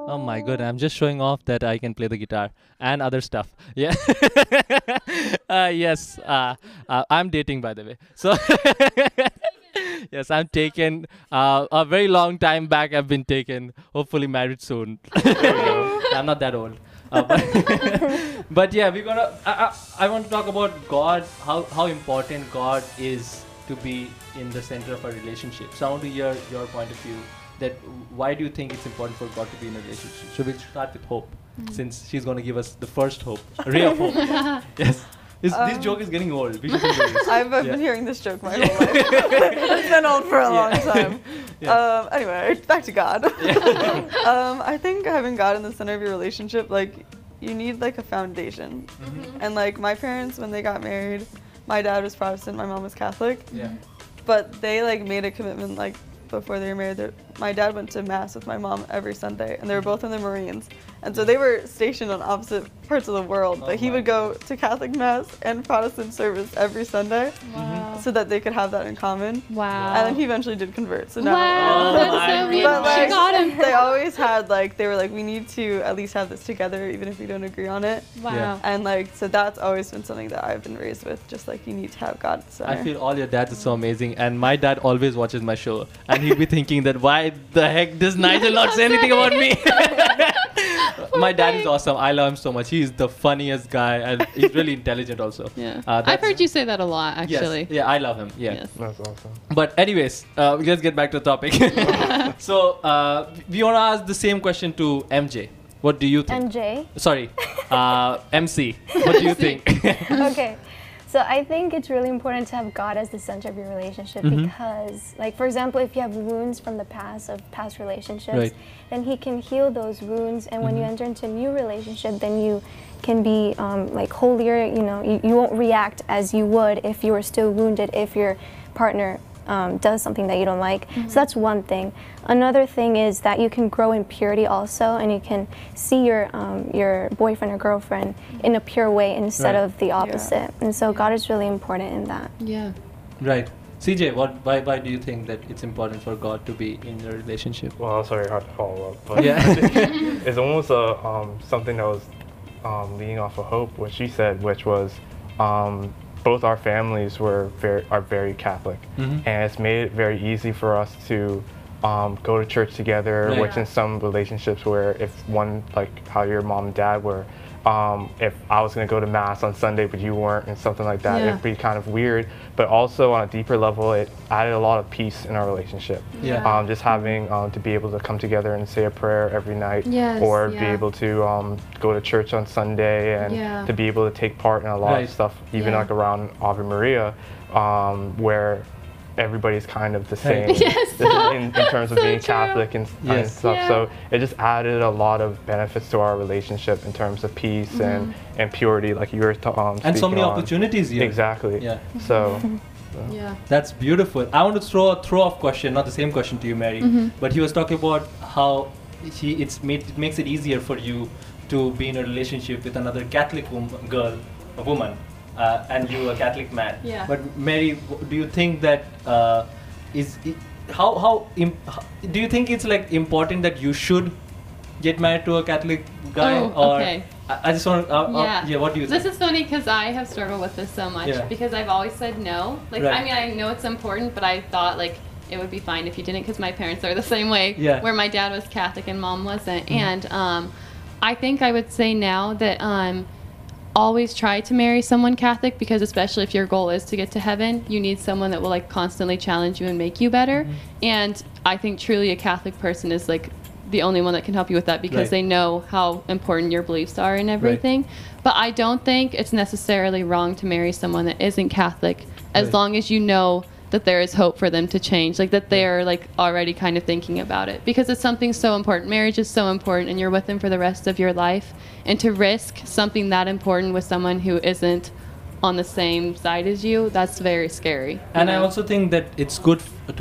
Oh my god, I'm just showing off that I can play the guitar and other stuff. Yeah. Yes. I'm dating, by the way. So, yes, I'm taken. A very long time back, I've been taken. Hopefully, married soon. I'm not that old. But yeah, we're gonna. I want to talk about God. How important God is to be in the center of a relationship. So I want to hear your point of view. That why do you think it's important for God to be in a relationship? So we'll start with Hope, since she's going to give us the first hope, a ray of hope. Yes. This joke is getting old. We should do this. I've been hearing this joke my whole life. It's been old for a long time. Yeah. Anyway, back to God. I think having God in the center of your relationship, like, you need like a foundation. And like my parents, when they got married, my dad was Protestant, my mom was Catholic. Yeah. But they like made a commitment like before they were married. My dad went to mass with my mom every Sunday, and they were both in the Marines. And so they were stationed on opposite parts of the world, but he would go to Catholic mass and Protestant service every Sunday so that they could have that in common. Wow. And then he eventually did convert. So now, Wow, that's so weird. but like, She got him. they always had like, they were like, we need to at least have this together, even if we don't agree on it. Wow. Yeah. And like, so that's always been something that I've been raised with, just like you need to have God at the center. I feel all your dads are so amazing, and my dad always watches my show, and he'll be thinking that why the heck does Nigel not say anything about me? My dad is awesome. I love him so much. He's the funniest guy, and he's really intelligent also. Yeah. That's- I've heard you say that a lot, Yes. actually. Yeah, I love him. Yeah. Yes. That's awesome. But anyways, let's get back to the topic. So we want to ask the same question to MJ. What do you think? MJ. Sorry, MC. What do you think? Okay. So I think it's really important to have God as the center of your relationship because, like, for example, if you have wounds from the past of past relationships, Right. then He can heal those wounds. And when you enter into a new relationship, then you can be like holier. You know, you won't react as you would if you were still wounded if your partner does something that you don't like. So that's one thing. Another thing is that you can grow in purity also, and you can see your boyfriend or girlfriend in a pure way instead Right. of the opposite. And so God is really important in that. Yeah. Right. CJ, why do you think that it's important for God to be in your relationship? Well, it's very hard to follow up, but Yeah. it's almost something that was leading off of Hope, what she said, which was both our families are very Catholic, and it's made it very easy for us to go to church together. Right. Which in some relationships, where if one, like how your mom and dad were, if I was going to go to mass on Sunday but you weren't, and something like that, Yeah. it'd be kind of weird. But also on a deeper level, it added a lot of peace in our relationship. Yeah. Just having to be able to come together and say a prayer every night, Yes, or be yeah. able to go to church on Sunday, and Yeah. to be able to take part in a lot Right. of stuff, even Yeah. like around Ave Maria, where everybody's kind of the same Right. Yes. in terms of So being true. Catholic and Yes. stuff. Yeah. So it just added a lot of benefits to our relationship in terms of peace and purity, like you were And so speaking many on. opportunities here. Exactly. Yeah. So Yeah. That's beautiful. I want to throw a throw-off question, not the same question to you, Mary. But he was talking about how it makes it easier for you to be in a relationship with another Catholic woman, and you a Catholic man. Yeah. But Mary, do you think that do you think it's like important that you should get married to a Catholic guy, Oh, or okay. I just want what do you think? This is funny because I have struggled with this so much Yeah. because I've always said no. Like, Right. I mean, I know it's important, but I thought like it would be fine if you didn't because my parents are the same way. Yeah. Where my dad was Catholic and mom wasn't, and I think I would say now that always try to marry someone Catholic because especially if your goal is to get to heaven, you need someone that will like constantly challenge you and make you better. And I think truly a Catholic person is like the only one that can help you with that because Right. they know how important your beliefs are and everything. But I don't think it's necessarily wrong to marry someone that isn't Catholic as Right. long as you know that there is hope for them to change, like that they're like already kind of thinking about it because it's something so important. Marriage is so important and you're with them for the rest of your life, and to risk something that important with someone who isn't on the same side as you, that's very scary. And you I know? also think that it's good to